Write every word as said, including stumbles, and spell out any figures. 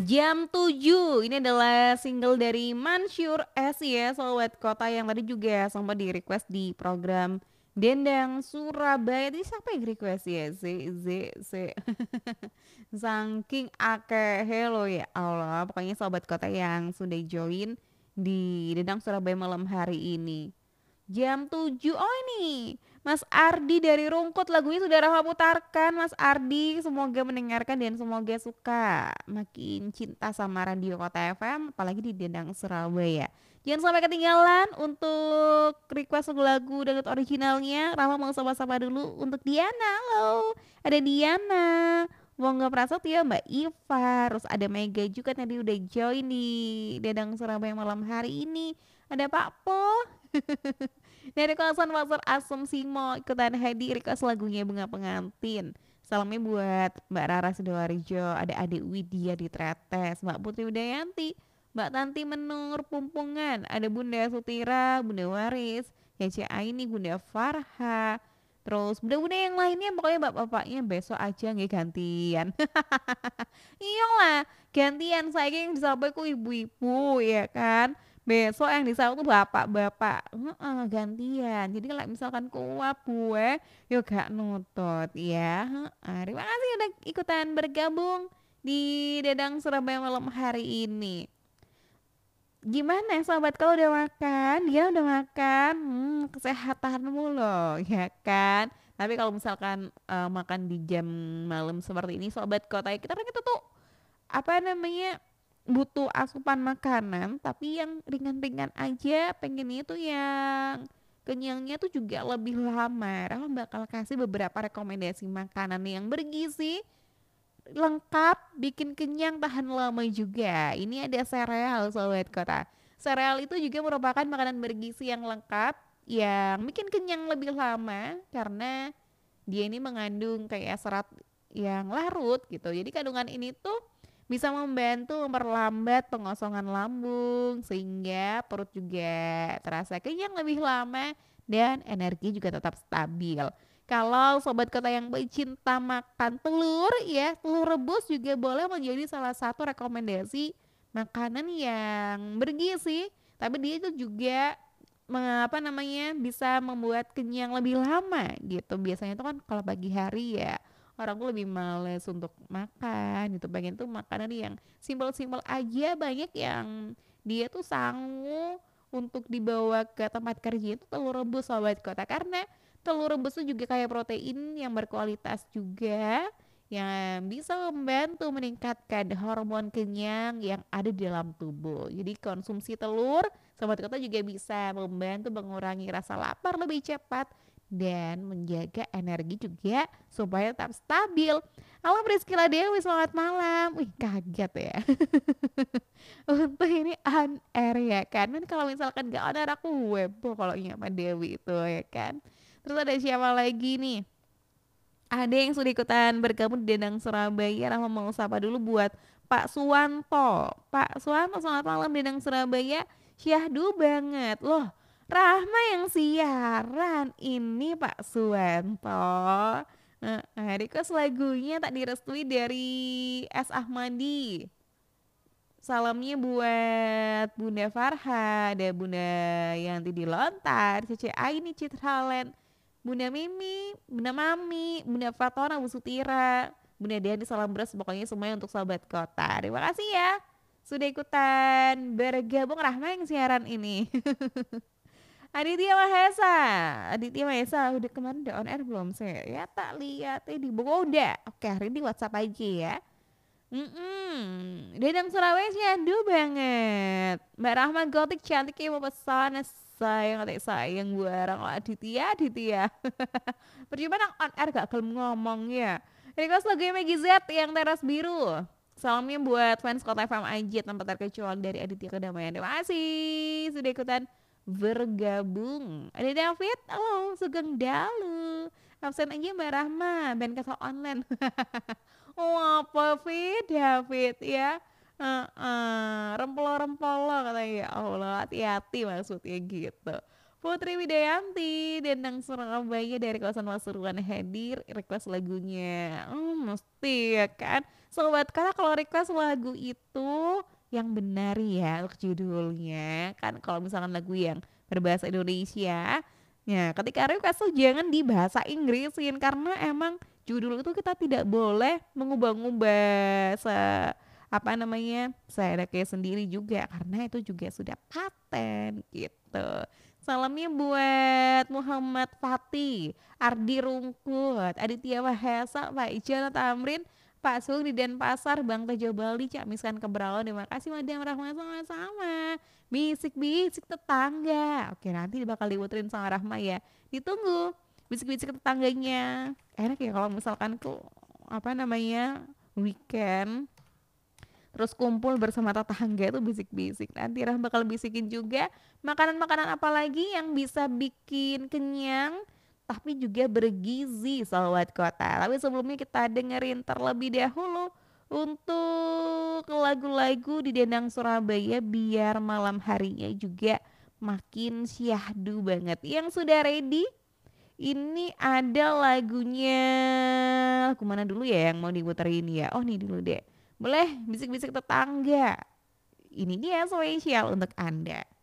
Jam tujuh, ini adalah single dari Mansyur S ya, Sobat Kota yang tadi juga sempat di request di program Dendang Surabaya. Tadi siapa yang request ya? Z, Z, Z. Saking akehe lo ya Allah. Pokoknya Sobat Kota yang sudah join di Dendang Surabaya malam hari ini. Jam tujuh, oh ini Mas Ardi dari Rungkut, lagunya sudah Rahma putarkan. Mas Ardi, semoga mendengarkan dan semoga suka. Makin cinta sama Radio Kota F M, apalagi di Dendang Surabaya. Jangan sampai ketinggalan untuk request lagu dangdut originalnya. Rahma mau sapa-sapa dulu untuk Diana. Halo, ada Diana. Monggo Prasetyo, Mbak Iva, terus ada Mega juga tadi udah join di Dendang Surabaya malam hari ini. Ada Pak Po. Dari kawasan Pasar Asem Simo ikutan hadir request lagunya Bunga Pengantin. Salamnya buat Mbak Rara Sidoarjo, ada Adik Widya di Tretes, Mbak Putri Udayanti, Mbak Tanti Menur Pumpungan, ada Bunda Sutira, Bunda Waris, Yace Aini, Bunda Farha, terus bunda-bunda yang lainnya pokoknya bapak-bapaknya besok aja nggak gantian. Iyalah, gantian saya yang disampaikan ku ibu-ibu ya kan. Besok yang disahur tuh bapak-bapak. Heeh, gantian. Jadi kalau misalkan kuat gue, yuk gak nutut ya. Heeh, terima kasih udah ikutan bergabung di Dedang Surabaya malam hari ini. Gimana sobat kalau udah makan? Dia udah makan. Hmm, kesehatanmu loh, ya kan? Tapi kalau misalkan eh, makan di jam malam seperti ini sobat kota kita kan kita tuh apa namanya butuh asupan makanan tapi yang ringan-ringan aja, pengennya tuh yang kenyangnya tuh juga lebih lama. Rahma bakal kasih beberapa rekomendasi makanan yang bergizi, lengkap, bikin kenyang, tahan lama juga. Ini ada sereal sobat kota. Sereal itu juga merupakan makanan bergizi yang lengkap yang bikin kenyang lebih lama karena dia ini mengandung kayak serat yang larut gitu. Jadi kandungan ini tuh bisa membantu memperlambat pengosongan lambung sehingga perut juga terasa kenyang lebih lama dan energi juga tetap stabil. Kalau sobat kota yang pecinta makan telur ya, telur rebus juga boleh menjadi salah satu rekomendasi makanan yang bergizi, tapi dia itu juga apa namanya bisa membuat kenyang lebih lama gitu. Biasanya tuh kan kalau pagi hari ya orang tuh lebih males untuk makan gitu, pengen tuh makanan yang simpel-simpel aja. Banyak yang dia tuh sangu untuk dibawa ke tempat kerja itu telur rebus sobat kota, karena telur rebus itu juga kayak protein yang berkualitas juga yang bisa membantu meningkatkan hormon kenyang yang ada di dalam tubuh. Jadi konsumsi telur sobat kota juga bisa membantu mengurangi rasa lapar lebih cepat dan menjaga energi juga supaya tetap stabil. Halo Priscila Dewi, selamat malam. Wih kaget ya. Untuk ini on air ya kan. Dan kalau misalkan gak on air aku webo kalau ingat sama Dewi itu ya kan. Terus ada siapa lagi nih? Ada yang sudah ikutan bergabung di Dendang Surabaya. Rahma mau sapa dulu buat Pak Suwanto. Pak Suwanto selamat malam Dendang Surabaya. Syahdu banget loh. Rahma yang siaran ini Pak Suwanto. Nah, request lagunya tak direstui dari S Ahmadi. Salamnya buat Bunda Farha, ada Bunda Yanti di Lontar, Cece Aini Citralen, Bunda Mimi, Bunda Mami, Bunda Fatona, Bu Sutira, Bunda Diani, salam beras pokoknya semuanya untuk sahabat kota. Terima kasih ya sudah ikutan bergabung Rahma yang siaran ini. Aditya Mahesa, Aditya Mahesa udah kemarin udah on air belum saya? Ya tak lihat eh di Bogor udah. Oke hari ini WhatsApp aja ya. Mm-mm. Dedang Surabaya sih banget. Mbak Rahma Gotik cantik kayak mau pesan sayang katanya sayang barang lah Aditya Aditya. Percuma nang on air gak kelem ngomong ya. Request lagu Maggie Z yang teras biru. Salamnya buat fans Kota F M aja tanpa terkecuali dari Aditya Kedamaian. Terima kasih sudah ikutan bergabung. Ada David, halo Sugeng Dalu. Absen aja Mbak Rahma, band kata online. Oh apa Fit, David ya. Uh, rempolo-rempolo katanya ya Allah, hati-hati maksudnya gitu. Putri Widayanti Dendang Surabaya dari kawasan Pasuruan hadir request lagunya. Hmm, mesti ya kan. Sobat Kata kalau request lagu itu yang benar ya untuk judulnya. Kan kalau misalkan lagu yang berbahasa Indonesia, ya ketika request tuh jangan di bahasa Inggrisin karena emang judul itu kita tidak boleh mengubah-ubah se apa namanya seenaknya sendiri juga karena itu juga sudah paten gitu. Salamnya buat Muhammad Fatih, Ardi Rungkut, Aditya Mahesa, Pak Ijan Tamrin, Pak Sul di Denpasar, Bang Tejo Bali, Cak Miskan Keberalo. Terima kasih Madam Rahma sama-sama. Bisik-bisik tetangga. Oke, nanti bakal diputerin sama Rahma ya. Ditunggu bisik-bisik tetangganya. Enak ya kalau misalkan ke apa namanya weekend terus kumpul bersama tetangga itu bisik-bisik. Nanti Rahma bakal bisikin juga makanan-makanan apa lagi yang bisa bikin kenyang tapi juga bergizi sahabat kota. Tapi sebelumnya kita dengerin terlebih dahulu untuk lagu-lagu di Dendang Surabaya biar malam harinya juga makin syahdu banget. Yang sudah ready? Ini ada lagunya lagu mana dulu ya yang mau diputerin ya? Oh nih dulu deh. Boleh bisik-bisik tetangga. Ini dia spesial untuk Anda.